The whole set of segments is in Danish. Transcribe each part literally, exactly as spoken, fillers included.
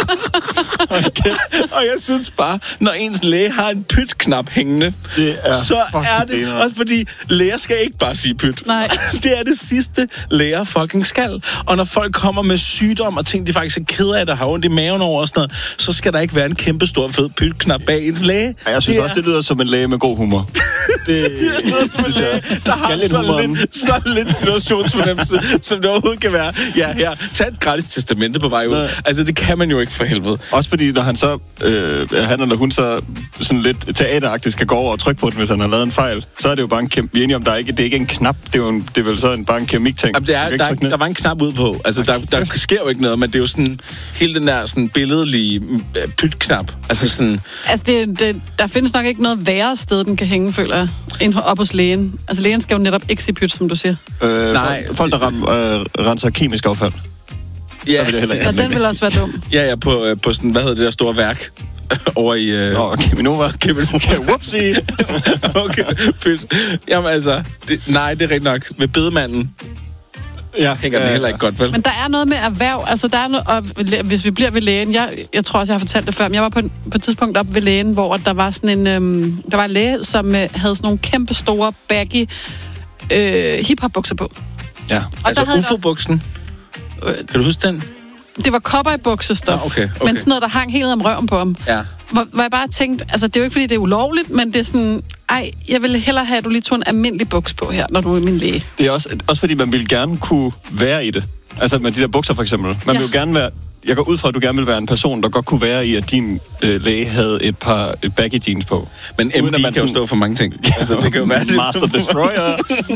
Okay. Og jeg synes bare, når ens læge har en pyt-knap hængende, det er så er det griner. også fordi, læger skal ikke bare sige pyt. Nej. Det er det sidste, læger fucking skal. Og når folk kommer med sygdom og ting, de faktisk er ked af, der har ondt i maven over og sådan noget, så skal der ikke være en kæmpe stor fed pyt-knap bag ens læge. Ja, jeg synes det også, det lyder som en læge med god humor. Det, det lyder som en læge, der har så lidt, så lidt situationsfornemmelse, som det overhovedet kan være. Ja, her, tag et gratis testamente på vej ud. Nej. Altså, det kan man jo ikke for helvede. Også fordi, når han så, øh, han eller hun så sådan lidt teateragtigt skal gå over og trykke på den, hvis han har lavet en fejl, så er det jo bare en kæmpe... Vi er enige om, der er ikke, det er ikke en knap. Det er, jo en, det er vel så en, bare en keramikting. Jamen, det er, der, der var en knap ud på. Altså, der, der sker jo ikke noget, men det er jo sådan... Hele den der sådan billedlige pytknap. Altså sådan... Altså, det, det, der findes nok ikke noget værre sted, den kan hænge, føler jeg, end op hos lægen. Altså, lægen skal jo netop ikke sige pyt, som du siger. Øh, Nej. Folk, der ram, øh, renser kemisk affald. Ja. Så den vil også være dum. Ja, ja, på, på sådan, hvad hedder det der store værk? Over i... Øh... Nå, Cheminova. Cheminova. Okay, whoopsie. Okay, pyt. Jamen altså, det, nej, det er rigtigt nok. Med bedemanden ja, hænger den heller ikke godt, vel? Men der er noget med erhverv. Altså, der er noget, og hvis vi bliver ved lægen... Jeg, jeg tror også, jeg har fortalt det før, men jeg var på, en, på et tidspunkt op ved lægen, hvor der var sådan en... Øhm, der var en læge, som øh, havde sådan nogle kæmpe store, baggy øh, hiphop-bukser på. Ja, og altså U F O-buksen. Øh, kan du huske den? Det var cowboy-buksestof, ah, okay, okay. men sådan noget, der hang helt om røven på ham. Ja. Hvor, hvor jeg bare tænkte, altså det er jo ikke, fordi det er ulovligt, men det er sådan, ej, jeg ville hellere have, at du lige tog en almindelig buks på her, når du er min læge. Det er også, også fordi, man ville gerne kunne være i det. Altså med de der bukser for eksempel. Man ja. vil jo gerne være... Jeg går ud fra, at du gerne vil være en person, der godt kunne være i, at din øh, læge havde et par et baggy jeans på. Men M D kan sådan... jo stå for mange ting. Altså, det kan jo være Master Destroyer.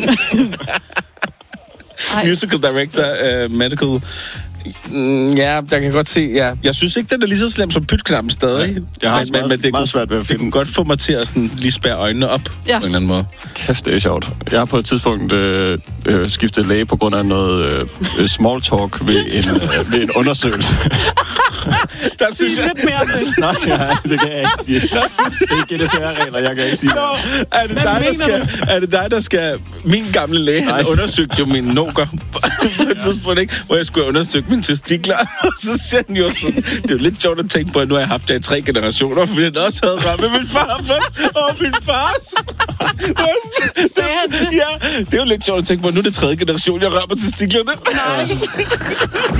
Musical director, uh, medical... Mm, ja, der kan jeg godt se, ja. Jeg synes ikke, den er lige så slem som pytknappen stadig. Jeg har men, meget, men det meget svært ved at finde. Det kunne godt få mig til at sådan, lige spærre øjnene op ja. på en eller anden måde. Kæft, det er sjovt. Jeg har på et tidspunkt øh, øh, skiftet læge på grund af noget øh, small talk ved en, øh, ved en undersøgelse. Der synes jeg... lidt mere om det. Nej, ja, det kan jeg ikke sige. Det er G D P R-regler, jeg kan ikke sige. Nå, er det, dig, der skal, er det dig, der skal... Min gamle læge, han undersøgte jo mine noker på et tidspunkt, ikke? Hvor jeg skulle have undersøgt mine testikler. Og så siger han jo sådan... Det er jo lidt sjovt at tænke på, at nu har jeg haft det i tre generationer, fordi han også havde ramt med min far først, og min fars. Ja, det er jo lidt sjovt at tænke på, at nu er det tredje generation, jeg rammer testiklerne. Nej.